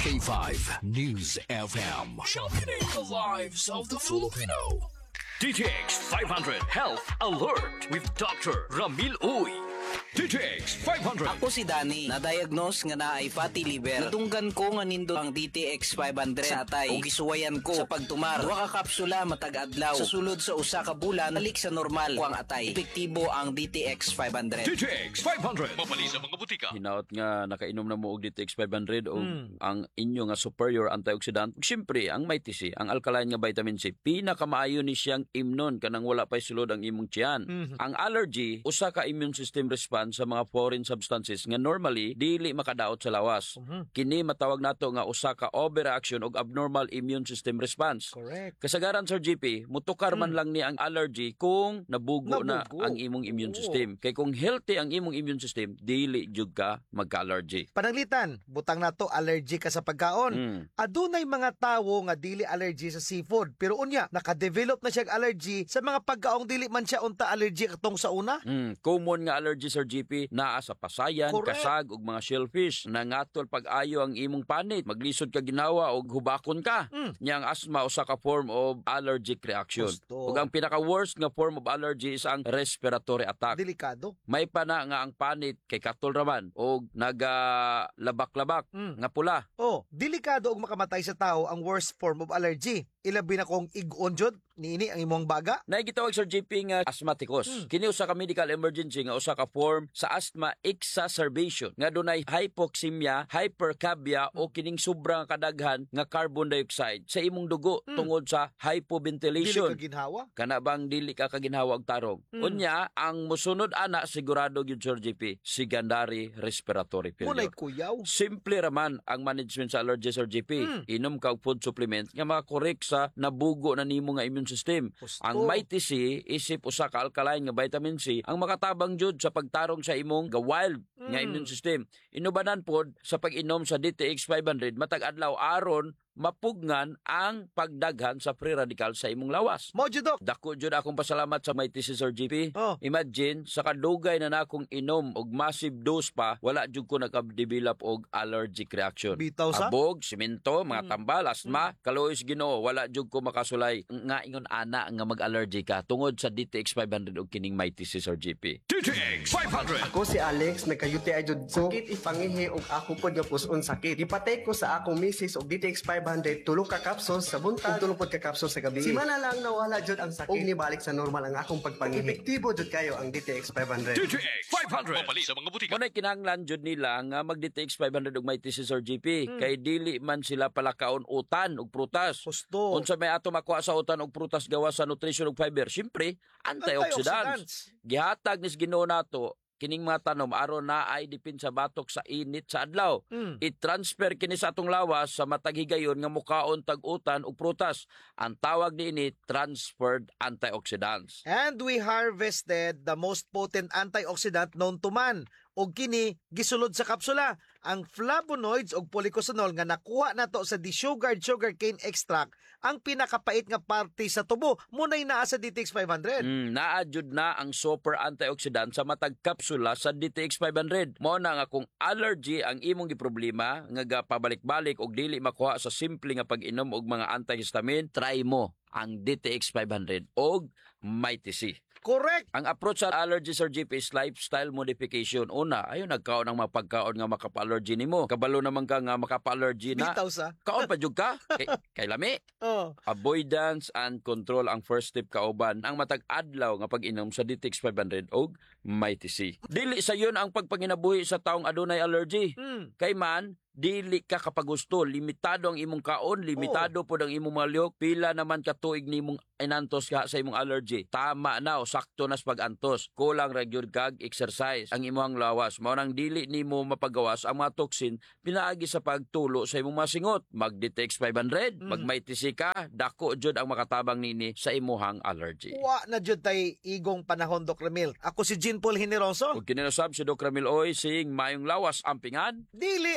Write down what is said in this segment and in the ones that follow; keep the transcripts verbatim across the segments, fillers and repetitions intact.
K five News F M. Sharpening the lives of the Filipino. D T X five hundred Health Alert with Doctor Ramil Uy. D T X five hundred. Ako si Danny, na-diagnose nga na ay fatty liver. Natunggan ko nga nindo ang D T X five hundred sa atay o gisuwayan ko sa pagtumar. Duha ka kapsula matag adlaw. Sa sulod sa usa ka bulan, balik sa normal. Kuang atay. Epektibo ang D T X five hundred. D T X five hundred. Mapali sa mga butika. Hinaot nga nakainom na mo og D T X five hundred o mm. ang inyo nga superior antioxidant. Siyempre, ang Mighty C, ang alkaline nga vitamin C, pinakamaayo ni siyang imnon kanang wala pa'y sulod ang imong tiyan. Mm-hmm. Ang allergy, usa ka immune system response sa mga foreign substances nga normally dili makadaot sa lawas. Uh-huh. Kini matawag nato nga usa ka overreaction og abnormal immune system response. Correct. Kasagaran Sir G P, mutukar man mm. lang ni ang allergy kung nabugo, nabugo. na ang imong immune oh. system. Kay kung healthy ang imong immune system, dili jud ka magka-allergy. Pananglitan, butang nato allergy ka sa pagkaon. Mm. Adunay mga tawo nga dili allergy sa seafood, pero unya naka-develop na siya allergy sa mga pagkaong dili man siya unta allergy katong sa una. Mm. Common nga allergy Sir G P naa sa pasayan, correct. Kasag ug mga shellfish. Nangatol pag-ayo ang imong panit, maglisod ka ginawa og hubakon ka. Mm. Nya ang asthma usa ka form of allergic reaction. Ug ang pinaka-worst nga form of allergy is ang respiratory attack. Delikado. May pa na nga ang panit kay katol raman og nagalabak-labak mm. nga pula. Oh, delikado og makamatay sa tao ang worst form of allergy. Ilabi na kong ig-on jud niini ang imong baga. Naigitawag Sir G P nga asthmaticus. Hmm. Kini usa ka medical emergency nga usa ka form sa asthma exacerbation nga dunay hypoxemia, hypercapnia hmm. o kining sobrang kadaghan nga carbon dioxide sa imong dugo hmm. tungod sa hypoventilation. Dili ka ginhawa? Kana bang dili ka kaginhawa og tarong? Hmm. Unya ang mosunod ana sigurado gyud Sir G P, secondary respiratory failure. Munay kuyaw. Simple raman ang management sa allergy Sir G P. Hmm. Inom ka og food supplement nga maka-correct sa nabugo na nimo nga immune system. Gusto. Ang Mighty C isip usa ka alkaline nga vitamin C ang makatabang jud sa pagtarong sa imong ga wild mm. nga immune system. Inubanan pod sa pag-inom sa D T X five hundred matag adlaw aron mapugnan ang pagdaghan sa free radical sa imong lawas. Mo jud dok. Dako jud akong pasalamat sa Mighty C Sir G P. Oh. Imagine sa kadugay na nakong inom og massive dose pa, wala jud ko naka-develop og allergic reaction. Bitaw sa? Abog, simento, mga tambal, asma, mm. kalois Ginoo, wala jud ko makasulay nga ingon ana nga mag-allergy ka tungod sa D T X five hundred og kining Mighty C Sir G P. D T X five hundred. Ako si Alex, nagka-U T I jud ko. Sakit ipangihi og ako pod nga puson sakit. Gipatay ko sa akong misis og D T X five hundred, tulong ka kapsos sa buntag, tulong pod ka kapsos sa gabi. Si mana lang nawala jud ang sakit. Og nibalik sa normal ang akong pagpangihi. Epektibo jud kayo ang D T X five hundred. D T X five hundred. Mapali sa mga butika. Munay kinahanglan jud nila nga mag-D T X five hundred og Mighty C Sir G P. Hmm. Kay dili man sila palakaon utan og prutas. Gusto. Unsa may ato makuha sa utan og prutas gawas sa nutrition ug fiber? Siyempre, antioxidants. Gihatag nis Ginoo nato kining mga tanom aron na ay dipin sa batok sa init sa adlaw. Mm. I-transfer kini sa atong lawas sa matag higayon nga mukaon tag-utan ug prutas. Ang tawag niini transferred antioxidants. And we harvested the most potent antioxidant known to man. Og kini gisulod sa kapsula ang flavonoids og polycosanol nga nakuha nato sa desugared sugarcane extract, ang pinakapait nga parte sa tubo munay naa sa D T X five hundred. Mm, naa jud na ang super antioxidant sa matag kapsula sa D T X five hundred. Mao na nga kung allergy ang imong giproblema nga gapabalik-balik og dili makuha sa simple nga pag-inom og mga antihistamine, try mo ang D T X five hundred og Mighty C. Correct. Ang approach sa allergy Sir G P is lifestyle modification. Una, ayo nagkaon ng mapagkaon nga makapa-allergy nimo. Kabalo naman ka nga makapa-allergy na. Bitaw sa. Kaon pa jud ka. kay, kay lami. Oh. Avoidance and control ang first step kauban ang matag adlaw nga pag-inom sa D T X five hundred og Mighty C. Dili sa yun ang pagpanginabuhi sa taong adunay allergy. Hmm. Kay man dili ka kapag gusto, limitado ang imong kaon, limitado oh. po ang imong mga lihok, pila naman katuig nimong inantos ka sa imong allergy. Tama na o sakto nas pag-antos. Kulang ragyod kag exercise ang imong lawas. Mao nang dili nimo mapagawas ang mga toxin pinaagi sa pagtulo sa imong mga singot. Mag-D T X five hundred, mm. mag-Mighty C ka, dako jud ang makatabang nini sa imuhang allergy. Wa na jud tay igong panahon Doc Ramil. Ako si Jean Paul Generoso. Ug kininusab si Doc Ramil Oy sing mayong lawas ampingan. Dili abuso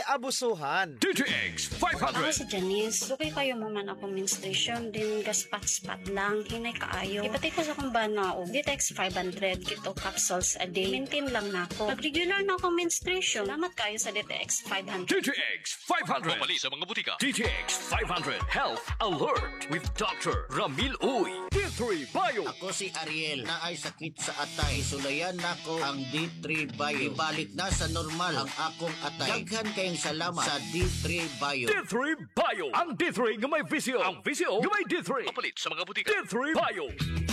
isuhan. D T X five Ako hundred. si Janice. Dugay kayo mo man ako menstruation. Din gaspat-spat lang. Hinay kaayo. Ipatay ko sa kong banaog. D T X five hundred. Kito capsules a day. Maintain lang na ako. Nag-regular na ako menstruation. Salamat kayo sa D T X five hundred. D T X five hundred. Mapali sa mga butika. D T X five hundred. Health Alert with Doctor Ramil Uy. D three Bio. Ako si Ariel na ay sakit sa atay. Isulayan nako ang D three Bio. Ibalik na sa normal ang akong atay. Daghan kayong salamat sa D three Bio. D three Bio. Ang D three nga may visio. Ang visio nga may D three. Mapalit sa mga butika. D three Bio.